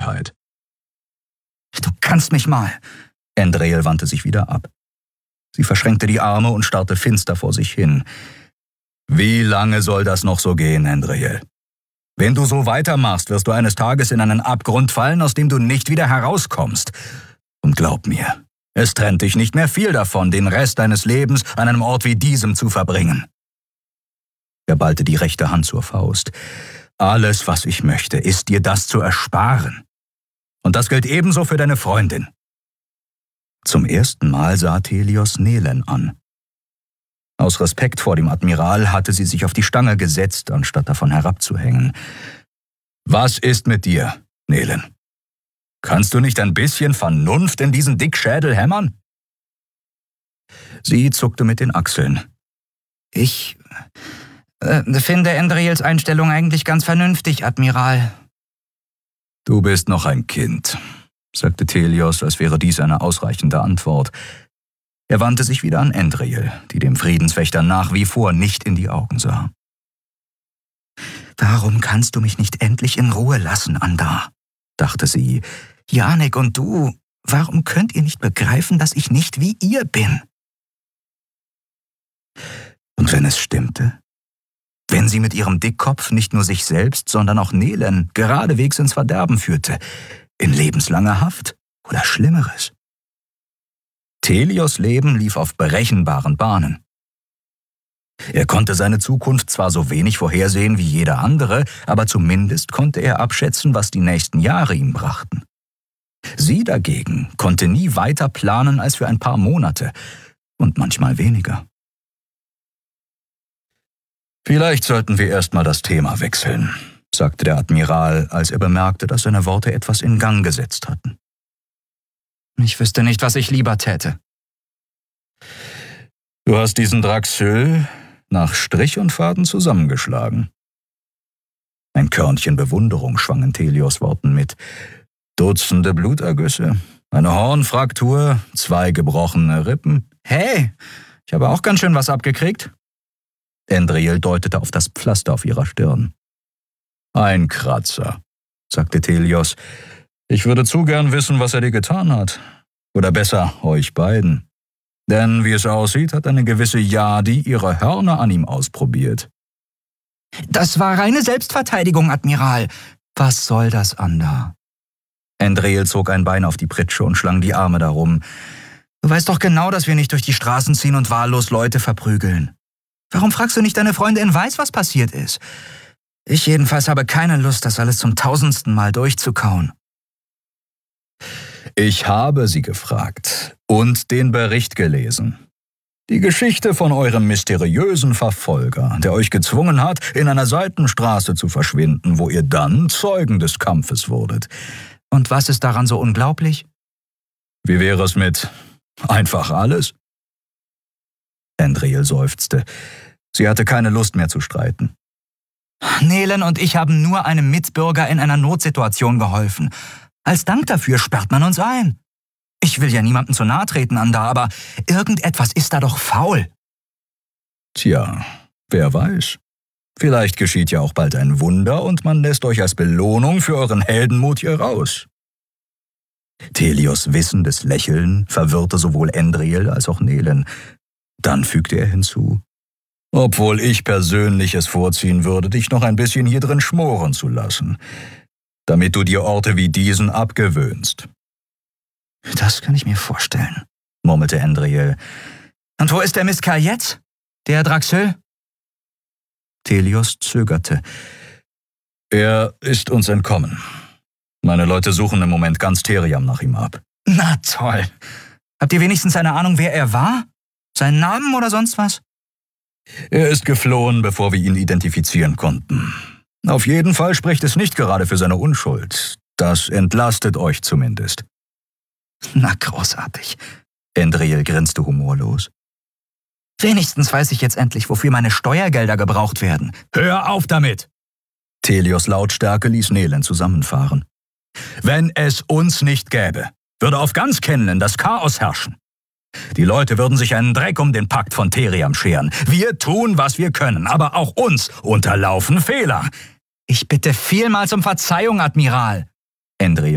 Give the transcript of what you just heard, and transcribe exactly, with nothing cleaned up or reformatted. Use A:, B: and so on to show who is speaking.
A: Gesundheit.
B: »Du kannst mich mal!«
A: Andriel wandte sich wieder ab. Sie verschränkte die Arme und starrte finster vor sich hin. »Wie lange soll das noch so gehen, Andriel? Wenn du so weitermachst, wirst du eines Tages in einen Abgrund fallen, aus dem du nicht wieder herauskommst. Und glaub mir, es trennt dich nicht mehr viel davon, den Rest deines Lebens an einem Ort wie diesem zu verbringen.« Er ballte die rechte Hand zur Faust. »Alles, was ich möchte, ist dir das zu ersparen. Und das gilt ebenso für deine Freundin.« Zum ersten Mal sah Telios Nelen an. Aus Respekt vor dem Admiral hatte sie sich auf die Stange gesetzt, anstatt davon herabzuhängen. »Was ist mit dir, Nelen? Kannst du nicht ein bisschen Vernunft in diesen Dickschädel hämmern?« Sie zuckte mit den Achseln.
B: »Ich äh, finde Andriels Einstellung eigentlich ganz vernünftig, Admiral.«
A: »Du bist noch ein Kind«, sagte Telios, als wäre dies eine ausreichende Antwort. Er wandte sich wieder an Andriel, die dem Friedenswächter nach wie vor nicht in die Augen sah.
B: »Warum kannst du mich nicht endlich in Ruhe lassen, Andar?«, dachte sie. »Janek und du, warum könnt ihr nicht begreifen, dass ich nicht wie ihr bin?«
A: Und wenn es stimmte? Wenn sie mit ihrem Dickkopf nicht nur sich selbst, sondern auch Nelen geradewegs ins Verderben führte, in lebenslange Haft oder Schlimmeres? Telios Leben lief auf berechenbaren Bahnen. Er konnte seine Zukunft zwar so wenig vorhersehen wie jeder andere, aber zumindest konnte er abschätzen, was die nächsten Jahre ihm brachten. Sie dagegen konnte nie weiter planen als für ein paar Monate und manchmal weniger. »Vielleicht sollten wir erstmal das Thema wechseln«, sagte der Admiral, als er bemerkte, dass seine Worte etwas in Gang gesetzt hatten.
B: »Ich wüsste nicht, was ich lieber täte.«
A: »Du hast diesen Draxyl nach Strich und Faden zusammengeschlagen.« Ein Körnchen Bewunderung schwang in Telios Worten mit. »Dutzende Blutergüsse, eine Hornfraktur, zwei gebrochene Rippen.«
B: »Hey, ich habe auch ganz schön was abgekriegt.«
A: Andriel deutete auf das Pflaster auf ihrer Stirn. »Ein Kratzer«, sagte Telios. »Ich würde zu gern wissen, was er dir getan hat. Oder besser, euch beiden. Denn, wie es aussieht, hat eine gewisse Yadi ihre Hörner an ihm ausprobiert.«
B: »Das war reine Selbstverteidigung, Admiral. Was soll das, Andar?«
A: Andriel zog ein Bein auf die Pritsche und schlang die Arme darum.
B: »Du weißt doch genau, dass wir nicht durch die Straßen ziehen und wahllos Leute verprügeln. Warum fragst du nicht deine Freundin weiß, was passiert ist? Ich jedenfalls habe keine Lust, das alles zum tausendsten Mal durchzukauen.«
A: »Ich habe sie gefragt und den Bericht gelesen. Die Geschichte von eurem mysteriösen Verfolger, der euch gezwungen hat, in einer Seitenstraße zu verschwinden, wo ihr dann Zeugen des Kampfes wurdet.«
B: »Und was ist daran so unglaublich?«
A: »Wie wäre es mit einfach alles?« Andriel seufzte. Sie hatte keine Lust mehr zu streiten.
B: »Nelen und ich haben nur einem Mitbürger in einer Notsituation geholfen. Als Dank dafür sperrt man uns ein. Ich will ja niemandem zu nahe treten, Andar, aber irgendetwas ist da doch faul.«
A: »Tja, wer weiß. Vielleicht geschieht ja auch bald ein Wunder und man lässt euch als Belohnung für euren Heldenmut hier raus.« Telios wissendes Lächeln verwirrte sowohl Andriel als auch Nelen. Dann fügte er hinzu: »Obwohl ich persönlich es vorziehen würde, dich noch ein bisschen hier drin schmoren zu lassen, damit du dir Orte wie diesen abgewöhnst.«
B: »Das kann ich mir vorstellen«, murmelte Andriel. »Und wo ist der Miskal jetzt? Der Draxyl?«
A: Telios zögerte. »Er ist uns entkommen. Meine Leute suchen im Moment ganz Teriam nach ihm ab.«
B: »Na toll. Habt ihr wenigstens eine Ahnung, wer er war? Seinen Namen oder sonst was?«
A: »Er ist geflohen, bevor wir ihn identifizieren konnten. Auf jeden Fall spricht es nicht gerade für seine Unschuld. Das entlastet euch zumindest.«
B: »Na, großartig«,
A: Andriel grinste humorlos.
B: »Wenigstens weiß ich jetzt endlich, wofür meine Steuergelder gebraucht werden.«
A: »Hör auf damit!« Telios Lautstärke ließ Nelen zusammenfahren. »Wenn es uns nicht gäbe, würde auf ganz Kenlen das Chaos herrschen. Die Leute würden sich einen Dreck um den Pakt von Teriam scheren. Wir tun, was wir können, aber auch uns unterlaufen Fehler.«
B: »Ich bitte vielmals um Verzeihung, Admiral.«
A: Andriel